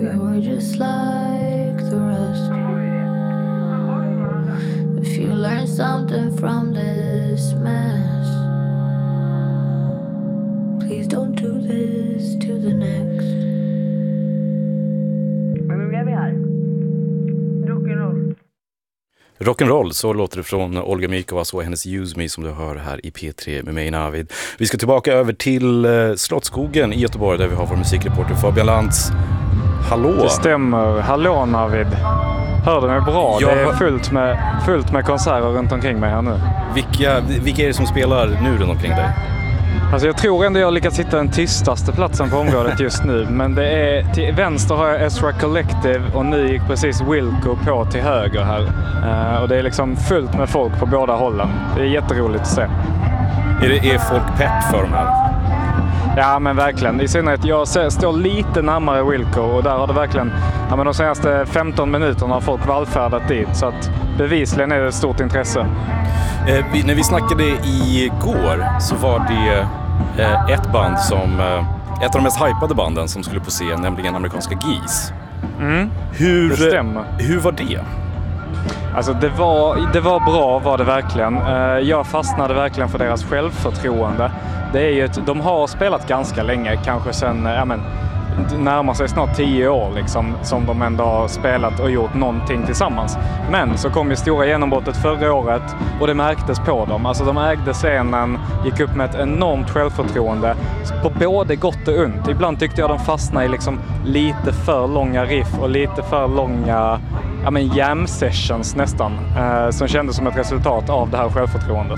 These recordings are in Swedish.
you're just like the rest. If you learn something from this mess, please don't do this to the next. Men nu är vi här. Rock'n'roll. Rock'n'roll, så låter det från Olga Mykova och hennes Use Me som du hör här i P3 med mig Navid. Vi ska tillbaka över till Slottsskogen i Göteborg där vi har vår musikreporter Fabian Lantz. Hallå! Det stämmer. Hallå Navid. Hör du mig bra? Det är fullt med konserter runt omkring mig här nu. Vilka är det som spelar nu runt omkring dig? Alltså jag tror ändå jag lyckats hitta den tystaste platsen på området just nu. Men det är till vänster har jag Ezra Collective och nu gick precis Wilco på till höger här. Och det är liksom fullt med folk på båda hållen. Det är jätteroligt att se. Är folk pepp för de här? Ja men verkligen. I synnerhet jag står lite närmare Wilco och där har det verkligen, ja men de senaste 15 minuterna har folk vallfärdat dit. Så att bevisligen är det ett stort intresse. När vi snackade igår så var det ett band som ett av de mest hypade banden som skulle på scen, nämligen amerikanska Geese. Det stämmer. Hur var det? Alltså det var bra var det verkligen. Jag fastnade verkligen för deras självförtroende. Det är ju de har spelat ganska länge, kanske sen närmar sig snart 10 år liksom, som de ändå har spelat och gjort någonting tillsammans. Men så kom ju stora genombrottet förra året och det märktes på dem. Alltså de ägde scenen, gick upp med ett enormt självförtroende på både gott och ont. Ibland tyckte jag de fastnade i liksom lite för långa riff och lite för långa jam sessions nästan, som kändes som ett resultat av det här självförtroendet.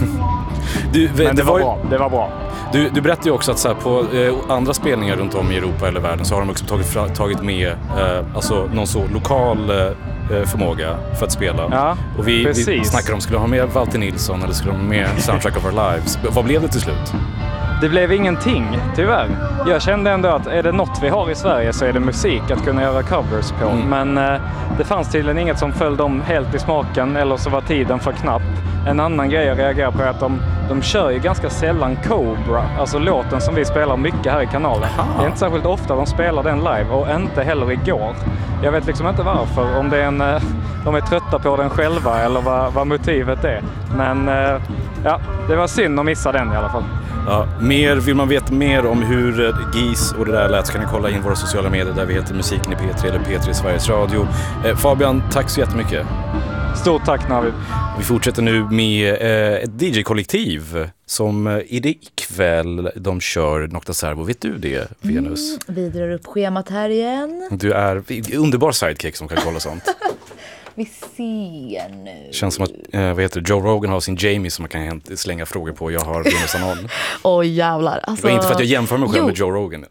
Men det var bra. Du berättade ju också att så här, på andra spelningar runt om i Europa eller världen så har de också tagit med alltså någon så lokal förmåga för att spela. Ja, och vi snackade om, skulle de ha med Walter Nilsson eller skulle de ha med Soundtrack of Our Lives? Vad blev det till slut? Det blev ingenting, tyvärr. Jag kände ändå att är det något vi har i Sverige så är det musik att kunna göra covers på. Men det fanns tydligen inget som föll dem helt i smaken eller så var tiden för knapp. En annan grej jag reagerar på är att de kör ju ganska sällan Cobra, alltså låten som vi spelar mycket här i kanalen. Det är inte särskilt ofta de spelar den live och inte heller igår. Jag vet liksom inte varför, om det är de är trötta på den själva eller vad motivet är. Men det var synd att missa den i alla fall. Ja, vill man veta mer om hur Geese och det där lät så kan ni kolla in våra sociala medier där vi heter Musiken i P3 eller P3 Sveriges Radio. Fabian, tack så jättemycket. Stort tack Navid. Vi fortsätter nu med ett DJ-kollektiv som ikväll de kör Nocta Servo. Vet du det, Venus? Vi drar upp schemat här igen. Du är underbar sidekick som kan kolla sånt. Vi ser nu. Känns som att Joe Rogan har sin Jamie som man kan slänga frågor på. Jag har Venus Anon. Oj jävlar. Alltså, det var inte för att jag jämför mig själv med Joe Rogan.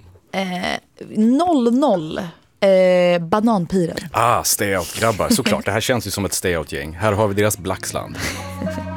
0-0. Bananpiren. Stay out grabbar, såklart. Det här känns ju som ett stay out gäng. Här har vi deras Blacksland.